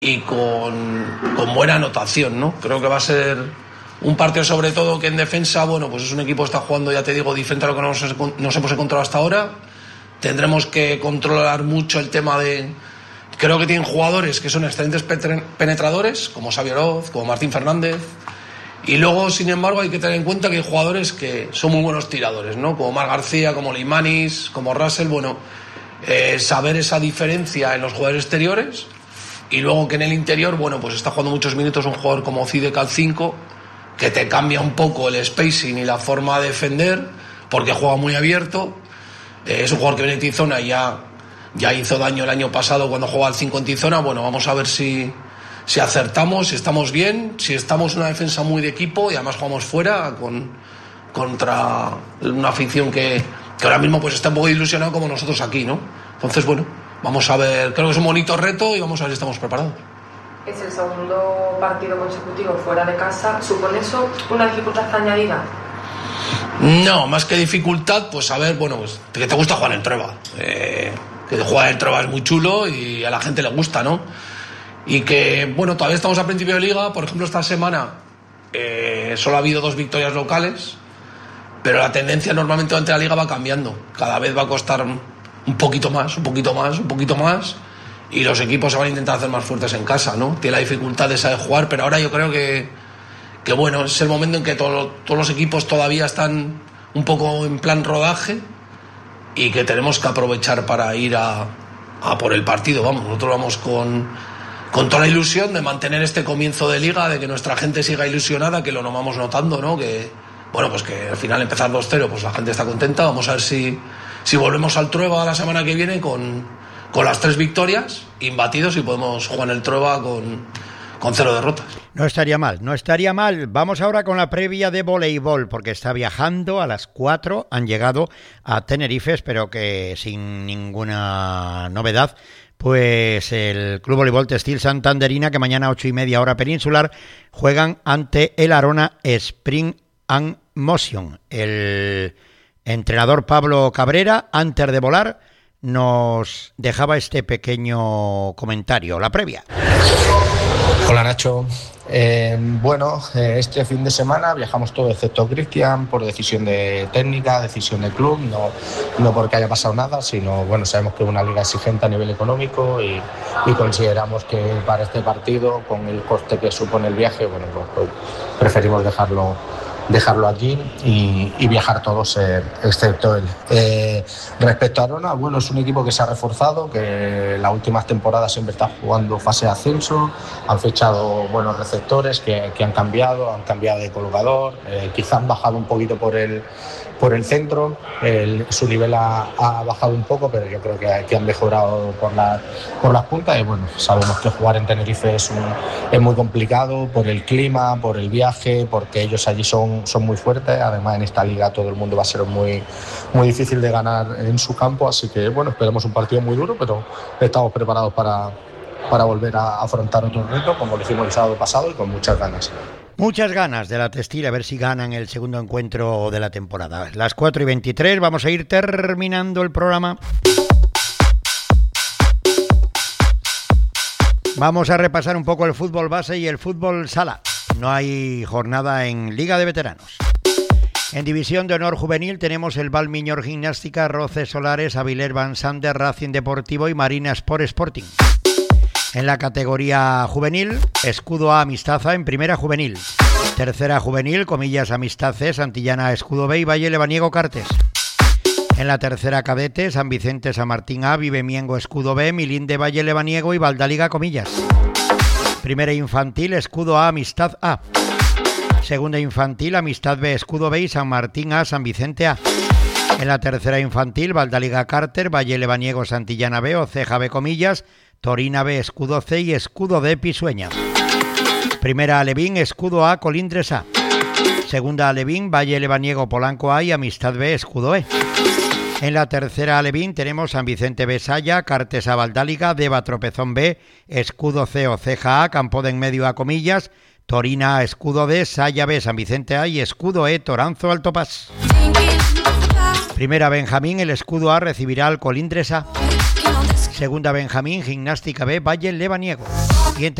y con buena anotación, ¿no? Creo que va a ser un partido sobre todo que en defensa, bueno, pues es un equipo que está jugando, ya te digo, diferente a lo que nos hemos encontrado hasta ahora. Tendremos que controlar mucho el tema de... Creo que tienen jugadores que son excelentes penetradores, como Xavi Oroz, como Martín Fernández. Y luego, sin embargo, hay que tener en cuenta que hay jugadores que son muy buenos tiradores, ¿no? Como Marc García, como Leimanis, como Russell. Bueno, saber esa diferencia en los jugadores exteriores. Y luego que en el interior, bueno, pues está jugando muchos minutos un jugador como Zidek al 5, que te cambia un poco el spacing y la forma de defender, porque juega muy abierto. Es un jugador que viene de Tizona y ya hizo daño el año pasado cuando jugaba al 5 en Tizona. Bueno, vamos a ver si acertamos, si estamos bien, si estamos en una defensa muy de equipo y además jugamos fuera contra una afición que ahora mismo pues está un poco ilusionado como nosotros aquí, ¿no? Entonces, bueno, vamos a ver, creo que es un bonito reto y vamos a ver si estamos preparados. Es el segundo partido consecutivo fuera de casa. ¿Supone eso una dificultad añadida? No, más que dificultad, pues a ver, bueno, pues que te gusta jugar en Trueba. Que jugar en Trueba es muy chulo y a la gente le gusta, ¿no? Y que, bueno, todavía estamos a principio de liga. Por ejemplo, esta semana solo ha habido 2 victorias locales, pero la tendencia normalmente durante la liga va cambiando. Cada vez va a costar un poquito más, y los equipos se van a intentar hacer más fuertes en casa, ¿no? Tiene la dificultad de saber jugar, pero ahora yo creo que bueno, es el momento en que todos los equipos todavía están un poco en plan rodaje y que tenemos que aprovechar para ir a por el partido. Vamos, nosotros vamos con toda la ilusión de mantener este comienzo de liga, de que nuestra gente siga ilusionada, que lo vamos notando, ¿no? Que, bueno, pues que al final empezar 2-0, pues la gente está contenta. Vamos a ver si volvemos al Trueba la semana que viene con las 3 victorias, imbatidos, y podemos jugar en el Trueba con 0 derrotas. No estaría mal. Vamos ahora con la previa de voleibol, porque está viajando a las 4, han llegado a Tenerife, espero que sin ninguna novedad. Pues el Club Voleibol Textil Santanderina, que mañana 8:30 hora peninsular, juegan ante el Arona Spring and Motion. El entrenador Pablo Cabrera, antes de volar, nos dejaba este pequeño comentario, la previa. Hola Nacho, este fin de semana viajamos todo excepto Cristian por decisión de técnica, decisión del club, no porque haya pasado nada, sino bueno, sabemos que es una liga exigente a nivel económico y consideramos que para este partido, con el coste que supone el viaje, bueno, pues preferimos dejarlo aquí y viajar todos excepto él. Respecto a Arona, bueno, es un equipo que se ha reforzado, que las últimas temporadas siempre está jugando fase de ascenso, han fichado buenos receptores que han cambiado de colocador, quizás han bajado un poquito por el centro, su nivel ha bajado un poco, pero yo creo que han mejorado por las puntas y bueno, sabemos que jugar en Tenerife es muy complicado por el clima, por el viaje, porque ellos allí son muy fuertes. Además, en esta liga todo el mundo va a ser muy, muy difícil de ganar en su campo, así que bueno, esperemos un partido muy duro, pero estamos preparados para volver a afrontar otro reto como lo hicimos el sábado pasado y con muchas ganas. Muchas ganas de la Textil, a ver si ganan el segundo encuentro de la temporada. Las 4:23, vamos a ir terminando el programa. Vamos a repasar un poco el fútbol base y el fútbol sala. No hay jornada en Liga de Veteranos. En División de Honor Juvenil tenemos el Valmiñor Gimnástica, Roces Solares, Avilés Van Sander, Racing Deportivo y Marina Sport Sporting. En la categoría juvenil, Escudo A Amistad A en Primera Juvenil. Tercera Juvenil, Comillas Amistad C, Santillana Escudo B y Valle Lebaniego Cartes. En la tercera cadete, San Vicente San Martín A, Vivemiengo Escudo B, Milín de Valle Lebaniego y Valdaliga Comillas. Primera infantil, Escudo A Amistad A. Segunda infantil, Amistad B Escudo B y San Martín A, San Vicente A. En la tercera infantil, Valdaliga Carter, Valle Lebaniego Santillana B, Oceja B Comillas, Torina B Escudo C y Escudo D Pisueña. Primera Alevín, Escudo A Colindres A. Segunda Alevín, Valle Lebaniego Polanco A y Amistad B Escudo E. En la tercera Alevín tenemos San Vicente B Saya, Cartes A Valdáliga, Deva Tropezón B, Escudo C Oceja A, Campo de en Medio A Comillas, Torina A Escudo D, Saya B San Vicente A y Escudo E Toranzo Alto Paz. Primera Benjamín, el Escudo A recibirá al Colindres A. Segunda Benjamín, Gimnástica B, Valle Lebaniego.